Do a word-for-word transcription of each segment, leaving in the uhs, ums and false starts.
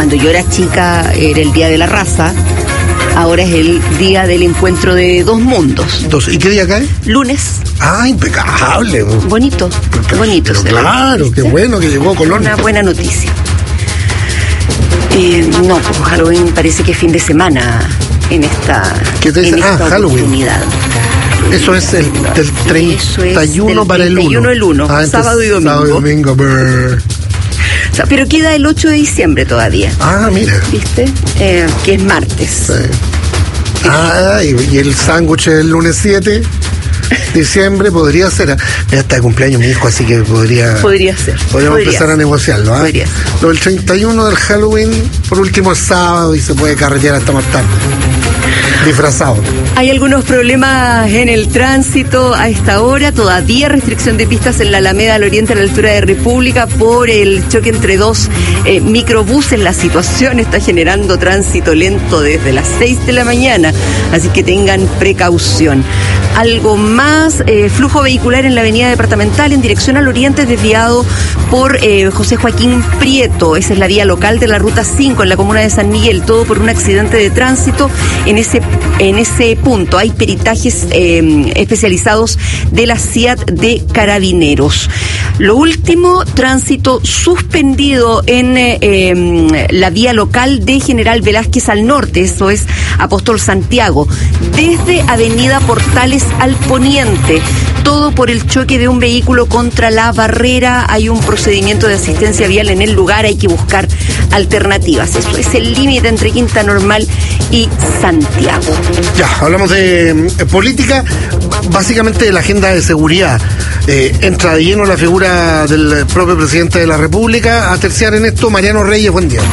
cuando yo era chica era el Día de la Raza, ahora es el día del encuentro de dos mundos. Dos. ¿Y qué día cae? Lunes. Ah, impecable. Bonito, Porque, bonito. pero claro, qué bueno que llegó Colón. Una buena noticia. Eh, no, pues Halloween parece que es fin de semana en esta, ¿Qué te dice? en esta ah, Halloween. oportunidad. Eso es el del treinta y uno para el uno. treinta y uno el uno, ah, sábado y domingo. Sábado y domingo, brr. O sea, pero queda el ocho de diciembre todavía. Ah, mira. ¿Viste? Eh, que es martes. Sí. Ah, y, y el sándwich el lunes siete de diciembre podría ser. Ya está de cumpleaños mi hijo, así que podría. Podría ser. Podríamos podría empezar ser. a negociarlo. ¿eh? Podría ser. Lo del treinta y uno del Halloween, por último, es sábado y se puede carretear hasta más tarde. Disfrazado. Hay algunos problemas en el tránsito a esta hora, todavía restricción de pistas en la Alameda al Oriente a la altura de República por el choque entre dos eh, microbuses. La situación está generando tránsito lento desde las seis de la mañana, así que tengan precaución. Algo más, eh, flujo vehicular en la avenida departamental en dirección al Oriente desviado por eh, José Joaquín Prieto. Esa es la vía local de la ruta cinco en la comuna de San Miguel, todo por un accidente de tránsito en ese En ese punto. Hay peritajes eh, especializados de la C I A T de Carabineros. Lo último, tránsito suspendido en eh, eh, la vía local de General Velázquez al norte, eso es Apóstol Santiago, desde Avenida Portales al poniente, todo por el choque de un vehículo contra la barrera. Hay un procedimiento de asistencia vial en el lugar, hay que buscar alternativas. Eso es el límite entre Quinta Normal y Santiago. Ya, hablamos de eh, política, básicamente de la agenda de seguridad. Eh, entra de lleno la figura del propio presidente de la República. A terciar en esto, Mariano Reyes, buen día.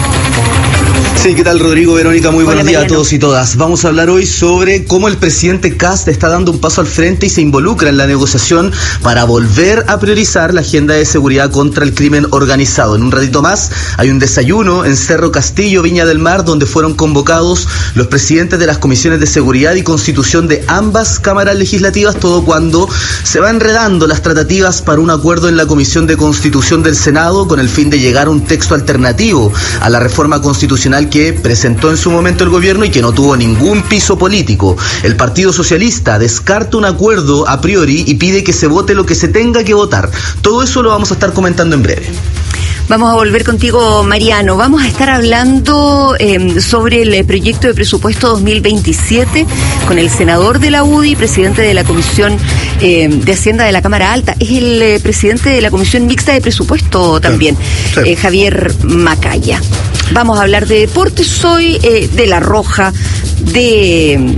Sí, ¿qué tal, Rodrigo, Verónica? Muy buenos Hola, días a Mariano. todos y todas. Vamos a hablar hoy sobre cómo el presidente Kast está dando un paso al frente y se involucra en la negociación para volver a priorizar la agenda de seguridad contra el crimen organizado. En un ratito más hay un desayuno en Cerro Castillo, Viña del Mar, donde fueron convocados los presidentes de las comisiones de seguridad y constitución de ambas cámaras legislativas, todo cuando se va enredando las tratativas para un acuerdo en la Comisión de Constitución del Senado con el fin de llegar a un texto alternativo a la reforma constitucional que presentó en su momento el gobierno y que no tuvo ningún piso político. El Partido Socialista descarta un acuerdo a priori y pide que se vote lo que se tenga que votar. Todo eso lo vamos a estar comentando en breve. Vamos a volver contigo, Mariano. Vamos a estar hablando eh, sobre el proyecto de presupuesto dos mil veintisiete con el senador de la U D I, presidente de la Comisión eh, de Hacienda de la Cámara Alta. Es el eh, presidente de la Comisión Mixta de Presupuesto también, sí. eh, Javier Macaya. Vamos a hablar de deportes hoy, eh, de La Roja, de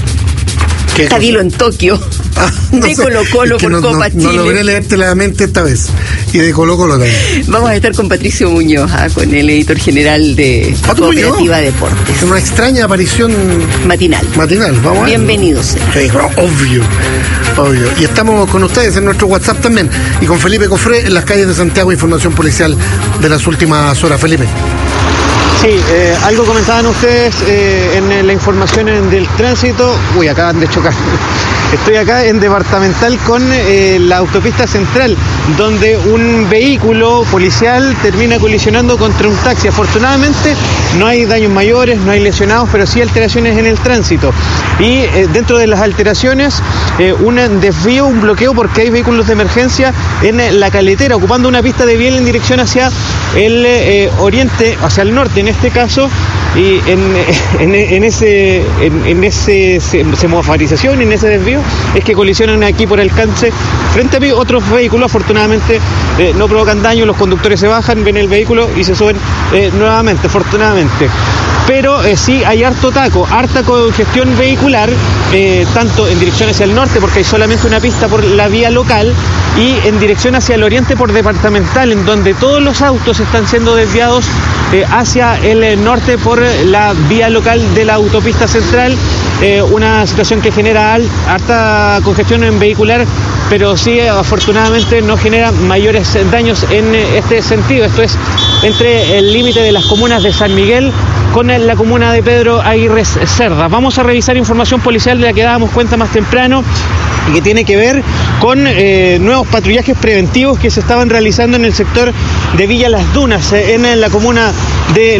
Tabilo en Tokio, Ah, no de sé, Colo Colo es que por no, Copa no, Chile. No logré leerte la mente esta vez. Y de Colo Colo también. Vamos a estar con Patricio Muñoz, ah, con el editor general de Pato Cooperativa Muñoz. Deportes. Es una extraña aparición Matinal. matinal. Vamos a ver. Bienvenidos. Sí, obvio, obvio. Y estamos con ustedes en nuestro WhatsApp también. Y con Felipe Cofré en las calles de Santiago, información policial de las últimas horas. Felipe. Sí, eh, algo comentaban ustedes eh, en la información en del tránsito. Uy, acaban de chocar. Estoy acá en Departamental con eh, la autopista central, donde un vehículo policial termina colisionando contra un taxi. Afortunadamente no hay daños mayores, no hay lesionados, pero sí alteraciones en el tránsito. Y eh, dentro de las alteraciones, eh, un desvío, un bloqueo, porque hay vehículos de emergencia en la Caletera, ocupando una pista de biel en dirección hacia el eh, oriente, hacia el norte en este caso, y en, en, en ese en, en ese semaforización, en ese desvío, es que colisionan aquí por alcance frente a mí otros vehículos. Afortunadamente eh, no provocan daño, los conductores se bajan, ven el vehículo y se suben eh, nuevamente, afortunadamente. Pero eh, sí hay harto taco, harta congestión vehicular, eh, tanto en dirección hacia el norte, porque hay solamente una pista por la vía local, y en dirección hacia el oriente por Departamental, en donde todos los autos están siendo desviados eh, hacia el eh, norte por la vía local de la autopista central. Eh, una situación que genera al, harta congestión en vehicular, pero sí afortunadamente no genera mayores daños en este sentido. Esto es entre el límite de las comunas de San Miguel con la comuna de Pedro Aguirre Cerda. Vamos a revisar información policial de la que dábamos cuenta más temprano y que tiene que ver con eh, nuevos patrullajes preventivos que se estaban realizando en el sector de Villa Las Dunas, eh, en la comuna de